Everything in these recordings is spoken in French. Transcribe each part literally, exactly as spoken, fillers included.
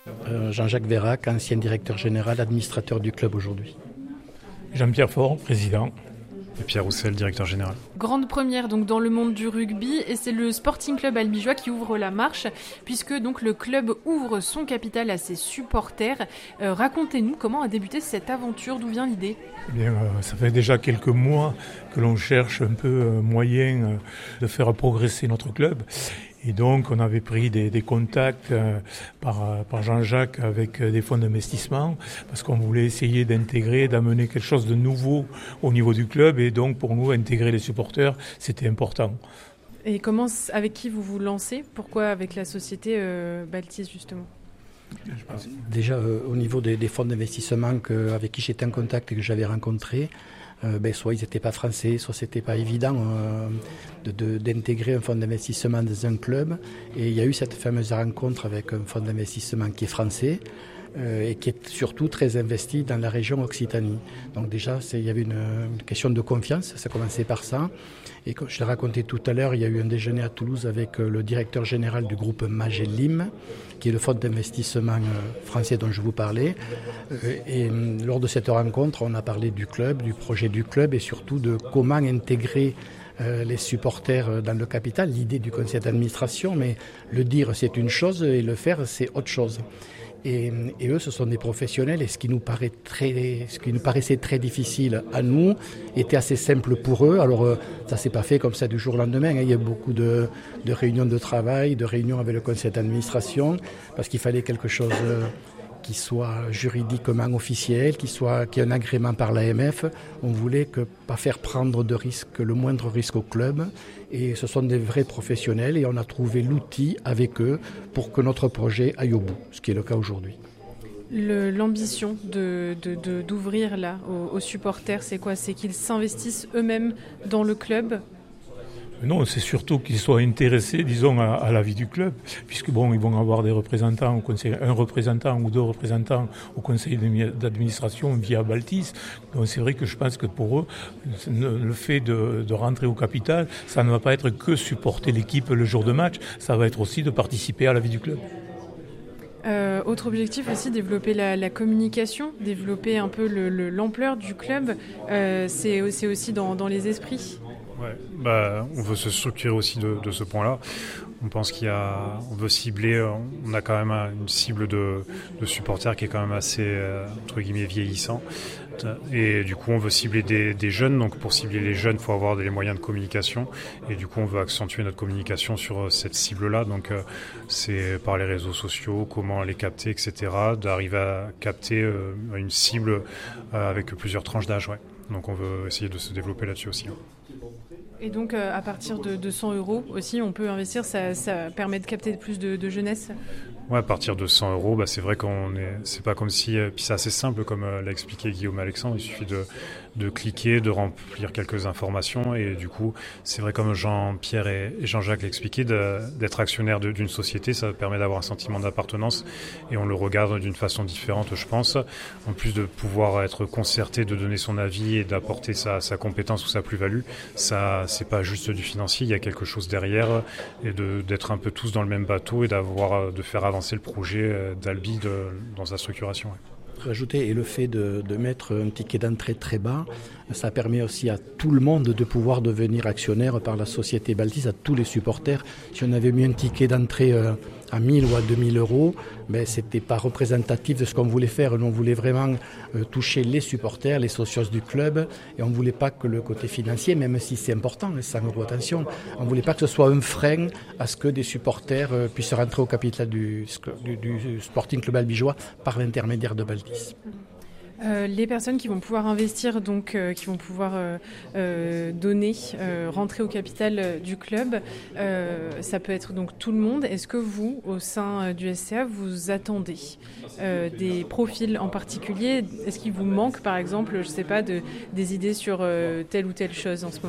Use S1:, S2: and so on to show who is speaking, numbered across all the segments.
S1: Euh, Jean-Jacques Vérac, ancien directeur général, administrateur du club aujourd'hui.
S2: Jean-Pierre Faure, président.
S3: Et Pierre Roussel, directeur général.
S4: Grande première donc dans le monde du rugby, et c'est le Sporting Club Albigeois qui ouvre la marche, puisque donc le club ouvre son capital à ses supporters. Euh, racontez-nous comment a débuté cette aventure, d'où vient l'idée ?
S2: Eh bien, euh, ça fait déjà quelques mois que l'on cherche un peu euh, moyen euh, de faire progresser notre club. Et donc, on avait pris des, des contacts euh, par, par Jean-Jacques avec euh, des fonds d'investissement parce qu'on voulait essayer d'intégrer, d'amener quelque chose de nouveau au niveau du club. Et donc, pour nous, intégrer les supporters, c'était important.
S4: Et comment, avec qui vous vous lancez ? Pourquoi avec la société euh, Baltis, justement ?
S1: Déjà, euh, au niveau des, des fonds d'investissement que, avec qui j'étais en contact et que j'avais rencontrés, Euh, ben, soit ils n'étaient pas français, soit c'était pas évident euh, de, de, d'intégrer un fonds d'investissement dans un club. Et il y a eu cette fameuse rencontre avec un fonds d'investissement qui est français euh, et qui est surtout très investi dans la région Occitanie. Donc déjà, c'est, il y avait une, une question de confiance, ça commençait par ça. Et comme je l'ai raconté tout à l'heure, il y a eu un déjeuner à Toulouse avec le directeur général du groupe Magellim, qui est le fonds d'investissement français dont je vous parlais. Et lors de cette rencontre, on a parlé du club, du projet du club et surtout de comment intégrer les supporters dans le capital, l'idée du conseil d'administration, mais le dire c'est une chose et le faire c'est autre chose. Et, et eux, ce sont des professionnels et ce qui nous paraît très, ce qui nous paraissait très difficile à nous était assez simple pour eux. Alors, ça s'est pas fait comme ça du jour au lendemain. Il y a beaucoup de, de réunions de travail, de réunions avec le conseil d'administration, parce qu'il fallait quelque chose qui soit juridiquement officiel, qui soit, qui ait un agrément par l'A M F. On voulait que, pas faire prendre de risque, le moindre risque au club. Et ce sont des vrais professionnels et on a trouvé l'outil avec eux pour que notre projet aille au bout, ce qui est le cas aujourd'hui.
S4: Le, l'ambition de, de, de, d'ouvrir là aux, aux supporters, c'est quoi ? C'est qu'ils s'investissent eux-mêmes dans le club ?
S2: Non, c'est surtout qu'ils soient intéressés, disons, à, à la vie du club, puisque bon, ils vont avoir des représentants au conseil, un représentant ou deux représentants au conseil d'administration via Baltis. Donc c'est vrai que je pense que pour eux, le fait de, de rentrer au capital, ça ne va pas être que supporter l'équipe le jour de match, ça va être aussi de participer à la vie du club.
S4: Euh, autre objectif aussi, développer la, la communication, développer un peu le, le, l'ampleur du club, euh, c'est, c'est aussi dans, dans les esprits.
S3: Ouais, bah, on veut se structurer aussi de, de ce point-là. On pense qu'il y a, on veut cibler, on a quand même une cible de, de supporters qui est quand même assez, euh, entre guillemets, vieillissant. Et du coup, on veut cibler des, des jeunes. Donc, pour cibler les jeunes, il faut avoir des moyens de communication. Et du coup, on veut accentuer notre communication sur cette cible-là. Donc, euh, c'est par les réseaux sociaux, comment les capter, et cetera. D'arriver à capter euh, une cible euh, avec plusieurs tranches d'âge. Ouais. Donc, on veut essayer de se développer là-dessus aussi. Hein.
S4: Et donc, euh, à partir de, de cent euros aussi, on peut investir, ça, ça permet de capter plus de, de jeunesse.
S3: Ouais, à partir de cent euros, bah, c'est vrai qu'on est, c'est pas comme si, puis c'est assez simple comme euh, l'a expliqué Guillaume Alexandre, il suffit de, de cliquer, de remplir quelques informations et du coup, c'est vrai comme Jean-Pierre et Jean-Jacques l'expliquaient, de, d'être actionnaire de, d'une société, ça permet d'avoir un sentiment d'appartenance et on le regarde d'une façon différente, je pense. En plus de pouvoir être concerté, de donner son avis et d'apporter sa, sa compétence ou sa plus-value, ça, c'est pas juste du financier, il y a quelque chose derrière et de, d'être un peu tous dans le même bateau et d'avoir, de faire avancer le projet d'Albi de, dans sa structuration. Ouais.
S1: Rajouter, et le fait de, de mettre un ticket d'entrée très bas, ça permet aussi à tout le monde de pouvoir devenir actionnaire par la société Baltis, à tous les supporters. Si on avait mis un ticket d'entrée euh, à mille ou à deux mille euros, ben, ce n'était pas représentatif de ce qu'on voulait faire. Nous, on voulait vraiment euh, toucher les supporters, les socios du club, et on ne voulait pas que le côté financier, même si c'est important, les cent euros, attention, on ne voulait pas que ce soit un frein à ce que des supporters euh, puissent rentrer au capital du, du, du Sporting Club Albigeois par l'intermédiaire de Baltis.
S4: Euh, les personnes qui vont pouvoir investir, donc euh, qui vont pouvoir euh, euh, donner, euh, rentrer au capital euh, du club, euh, ça peut être donc tout le monde. Est-ce que vous, au sein euh, du S C A, vous attendez euh, des profils en particulier ? Est-ce qu'il vous manque, par exemple, je sais pas, de, des idées sur euh, telle ou telle chose en ce moment ?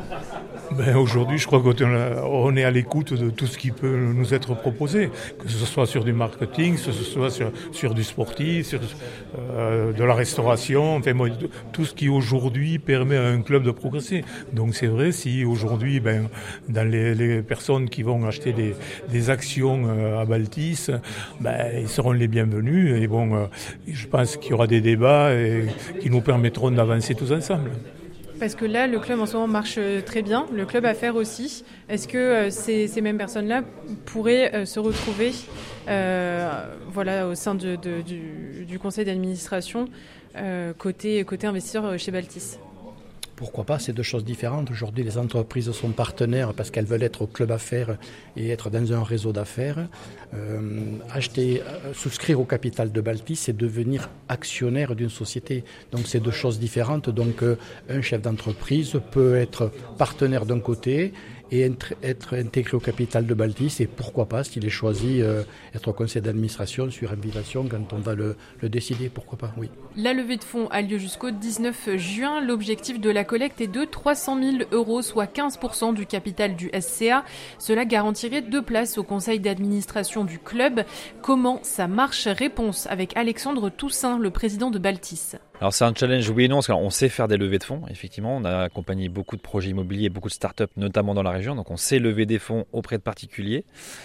S2: Ben, aujourd'hui, je crois qu'on est à l'écoute de tout ce qui peut nous être proposé, que ce soit sur du marketing, que ce soit sur, sur du sportif, sur euh, de la restauration, enfin, moi, tout ce qui aujourd'hui permet à un club de progresser. Donc c'est vrai, si aujourd'hui, ben, dans les, les personnes qui vont acheter des, des actions euh, à Baltis, ben, ils seront les bienvenus. Et bon, euh, je pense qu'il y aura des débats et, qui nous permettront d'avancer tous ensemble.
S4: Parce que là, le club en ce moment marche très bien, le club à faire aussi. Est-ce que euh, ces, ces mêmes personnes-là pourraient euh, se retrouver euh, voilà, au sein de, de, du, du conseil d'administration euh, côté, côté investisseur chez Baltis ?
S1: Pourquoi pas, c'est deux choses différentes. Aujourd'hui, les entreprises sont partenaires parce qu'elles veulent être au club affaires et être dans un réseau d'affaires. Euh, acheter, euh, souscrire au capital de Baltis, c'est devenir actionnaire d'une société. Donc, c'est deux choses différentes. Donc, euh, un chef d'entreprise peut être partenaire d'un côté et être, être intégré au capital de Baltis. Et pourquoi pas, s'il est choisi, euh, être au conseil d'administration sur invitation quand on va le, le décider. Pourquoi pas, oui.
S4: La levée de fonds a lieu jusqu'au dix-neuf juin. L'objectif de la collecte est de trois cent mille euros, soit quinze pour cent du capital du S C A. Cela garantirait deux places au conseil d'administration du club. Comment ça marche ? Réponse avec Alexandre Toussaint, le président de Baltis.
S5: Alors c'est un challenge oui et non, parce qu'on sait faire des levées de fonds, effectivement. On a accompagné beaucoup de projets immobiliers, beaucoup de start-up, notamment dans la région. Donc on sait lever des fonds auprès de particuliers.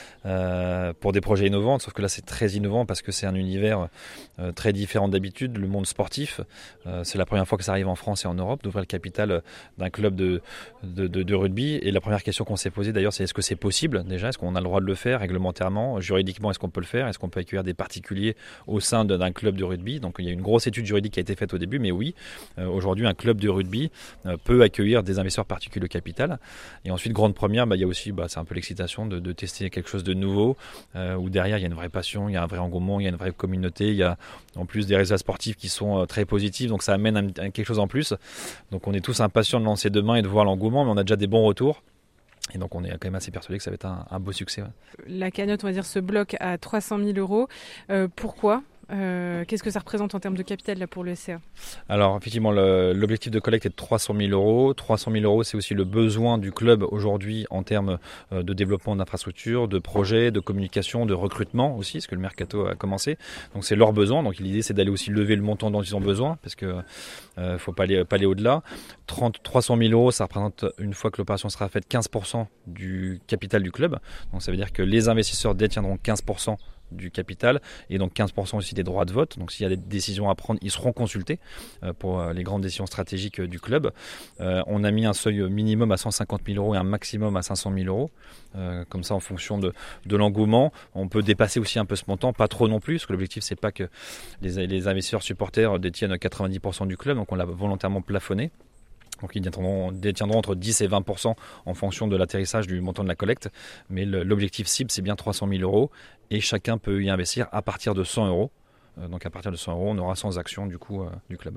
S5: Euh, pour des projets innovants, sauf que là c'est très innovant parce que c'est un univers euh, très différent d'habitude, le monde sportif. Euh, c'est la première fois que ça arrive en France et en Europe d'ouvrir le capital d'un club de, de, de, de rugby. Et la première question qu'on s'est posée d'ailleurs, c'est est-ce que c'est possible déjà ? Est-ce qu'on a le droit de le faire réglementairement, juridiquement, est-ce qu'on peut le faire ? Est-ce qu'on peut accueillir des particuliers au sein d'un club de rugby ? Donc il y a une grosse étude juridique qui a été faite au début, mais oui, euh, aujourd'hui un club de rugby euh, peut accueillir des investisseurs particuliers au capital. Et ensuite, grande première, bah, il y a aussi, bah, c'est un peu l'excitation de, de tester quelque chose de nouveau, euh, où derrière il y a une vraie passion, il y a un vrai engouement, il y a une vraie communauté, il y a en plus des résultats sportifs qui sont euh, très positifs, donc ça amène un, un, quelque chose en plus. Donc on est tous impatients de lancer demain et de voir l'engouement, mais on a déjà des bons retours. Et donc on est quand même assez persuadé que ça va être un, un beau succès. Ouais.
S4: La cagnotte, on va dire, se bloque à trois cent mille euros. Euh, pourquoi ? Euh, qu'est-ce que ça représente en termes de capital là, pour le S C A ?
S5: Alors effectivement, le, l'objectif de collecte est de trois cent mille euros. trois cent mille euros, c'est aussi le besoin du club aujourd'hui en termes euh, de développement d'infrastructures, de projets, de communication, de recrutement aussi, parce que le mercato a commencé. Donc c'est leur besoin. Donc l'idée c'est d'aller aussi lever le montant dont ils ont besoin, parce que euh, faut pas aller, pas aller au-delà. trois cent mille euros, ça représente, une fois que l'opération sera faite, quinze pour cent du capital du club. Donc ça veut dire que les investisseurs détiendront quinze pour cent du capital et donc quinze pour cent aussi des droits de vote. Donc s'il y a des décisions à prendre, ils seront consultés euh, pour euh, les grandes décisions stratégiques euh, du club. Euh, on a mis un seuil minimum à cent cinquante mille euros et un maximum à cinq cent mille euros. Euh, comme ça, en fonction de, de l'engouement, on peut dépasser aussi un peu ce montant, pas trop non plus, parce que l'objectif c'est pas que les, les investisseurs supporters détiennent quatre-vingt-dix pour cent du club, donc on l'a volontairement plafonné. Donc ils détiendront, détiendront entre dix et vingt pour cent en fonction de l'atterrissage du montant de la collecte. Mais le, l'objectif cible, c'est bien trois cent mille euros et chacun peut y investir à partir de cent euros. Euh, donc à partir de cent euros, on aura cent actions du coup euh, du club.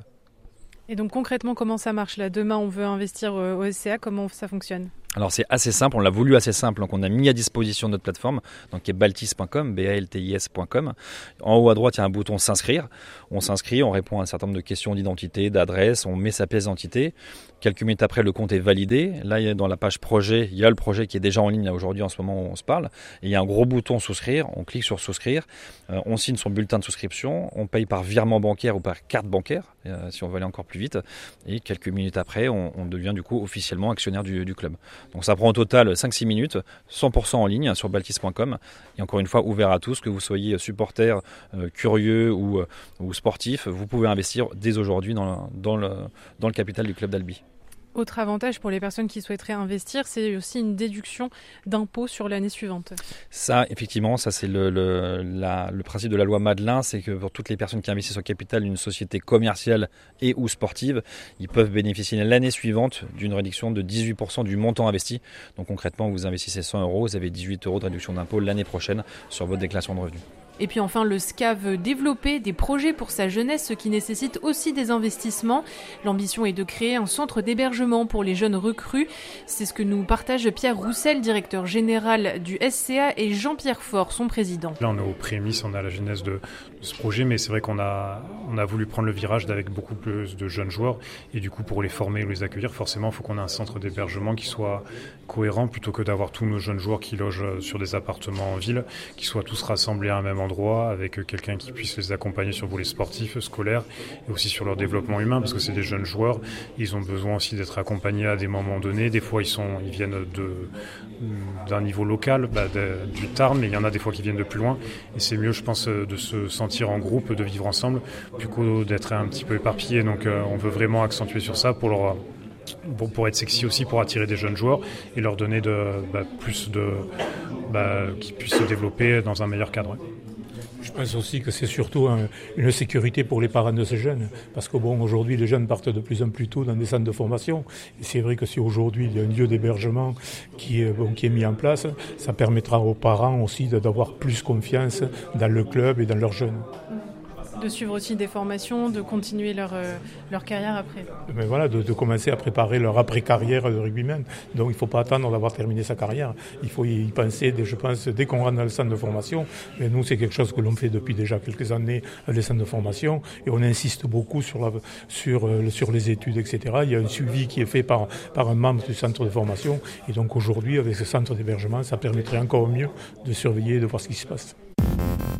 S4: Et donc concrètement, comment ça marche là ? Demain, on veut investir au S C A, comment ça fonctionne ?
S5: Alors c'est assez simple, on l'a voulu assez simple, donc on a mis à disposition notre plateforme, donc qui est baltis point com, B A L T I S point com. En haut à droite, il y a un bouton s'inscrire. On s'inscrit, on répond à un certain nombre de questions d'identité, d'adresse, on met sa pièce d'identité. Quelques minutes après, le compte est validé. Là, il y a dans la page projet, il y a le projet qui est déjà en ligne là aujourd'hui en ce moment où on se parle. Et il y a un gros bouton souscrire, on clique sur souscrire, euh, on signe son bulletin de souscription, on paye par virement bancaire ou par carte bancaire, euh, si on veut aller encore plus vite. Et quelques minutes après, on, on devient du coup officiellement actionnaire du, du club. Donc ça prend au total cinq six minutes, cent pour cent en ligne sur baltis point com. Et encore une fois, ouvert à tous, que vous soyez supporter, euh, curieux ou, euh, ou sportif, vous pouvez investir dès aujourd'hui dans, dans, le, dans le capital du club d'Albi.
S4: Autre avantage pour les personnes qui souhaiteraient investir, c'est aussi une déduction d'impôt sur l'année suivante.
S5: Ça, effectivement, ça c'est le, le, la, le principe de la loi Madelin, c'est que pour toutes les personnes qui investissent au capital d'une société commerciale et ou sportive, ils peuvent bénéficier l'année suivante d'une réduction de dix-huit pour cent du montant investi. Donc concrètement, vous investissez cent euros, vous avez dix-huit euros de réduction d'impôt l'année prochaine sur votre déclaration de revenus.
S4: Et puis enfin, le S C A veut développer des projets pour sa jeunesse, ce qui nécessite aussi des investissements. L'ambition est de créer un centre d'hébergement pour les jeunes recrues. C'est ce que nous partage Pierre Roussel, directeur général du S C A, et Jean-Pierre Faure, son président.
S3: Là, on est aux prémices, on a la genèse de, de ce projet, mais c'est vrai qu'on a, on a voulu prendre le virage avec beaucoup plus de jeunes joueurs. Et du coup, pour les former ou les accueillir, forcément, il faut qu'on ait un centre d'hébergement qui soit cohérent, plutôt que d'avoir tous nos jeunes joueurs qui logent sur des appartements en ville, qui soient tous rassemblés à un même endroit, avec quelqu'un qui puisse les accompagner sur le volet sportif, scolaire, et aussi sur leur développement humain, parce que c'est des jeunes joueurs, ils ont besoin aussi d'être accompagnés à des moments donnés. Des fois, ils, sont, ils viennent de, d'un niveau local, bah, de, du Tarn, mais il y en a des fois qui viennent de plus loin, et c'est mieux, je pense, de se sentir en groupe, de vivre ensemble, plutôt d'être un petit peu éparpillés. Donc euh, on veut vraiment accentuer sur ça pour leur... Pour, pour être sexy aussi, pour attirer des jeunes joueurs et leur donner de, bah, plus de... Bah, qu'ils puissent se développer dans un meilleur cadre.
S2: Je pense aussi que c'est surtout un, une sécurité pour les parents de ces jeunes. Parce que bon, aujourd'hui, les jeunes partent de plus en plus tôt dans des centres de formation. Et c'est vrai que si aujourd'hui, il y a un lieu d'hébergement qui est, bon, qui est mis en place, ça permettra aux parents aussi d'avoir plus confiance dans le club et dans leurs jeunes.
S4: De suivre aussi des formations, de continuer leur, euh, leur carrière après.
S2: Mais voilà, de, de commencer à préparer leur après-carrière de rugbyman. Donc il ne faut pas attendre d'avoir terminé sa carrière. Il faut y penser, je pense, dès qu'on rentre dans le centre de formation. Mais nous, c'est quelque chose que l'on fait depuis déjà quelques années, les centres de formation. Et on insiste beaucoup sur, la, sur, sur les études, et cetera. Il y a un suivi qui est fait par, par un membre du centre de formation. Et donc aujourd'hui, avec ce centre d'hébergement, ça permettrait encore mieux de surveiller et de voir ce qui se passe.